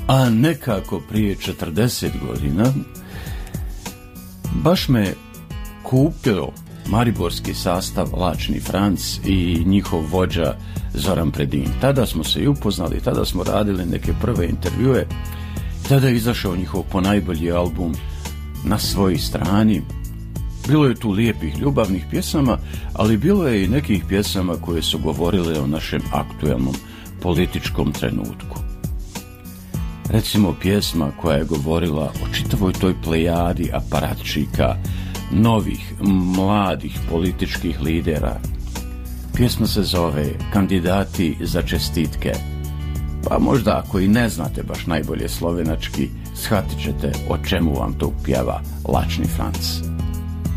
A nekako prije 40 godina baš me kupio mariborski sastav Lačni Franc i njihov vođa Zoran Predin. Tada smo se i upoznali, tada smo radili neke prve intervjue, tada je izašao njihov ponajbolji album Na svojoj strani. Bilo je tu lijepih ljubavnih pjesama, ali bilo je i nekih pjesama koje su govorile o našem aktualnom političkom trenutku. Recimo pjesma koja je govorila o čitavoj toj plejadi aparatčika, novih, mladih političkih lidera. Pjesma se zove Kandidati za čestitke. Pa možda ako i ne znate baš najbolje slovenački, shvatit ćete o čemu vam to pjeva Lačni Franc.